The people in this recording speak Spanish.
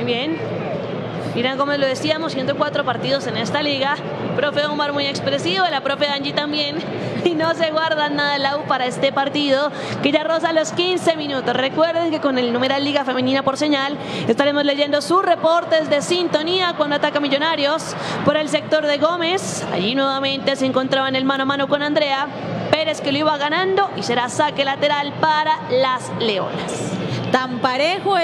también. Miren cómo lo decíamos, 104 partidos en esta liga. Profe Omar muy expresivo, la profe Angie también. Y no se guardan nada la U para este partido, que ya roza los 15 minutos. Recuerden que con el numeral Liga Femenina por señal estaremos leyendo sus reportes de sintonía cuando ataca Millonarios por el sector de Gómez. Allí nuevamente se encontraba en el mano a mano con Andrea Pérez, que lo iba ganando, y será saque lateral para las Leonas. Tan parejo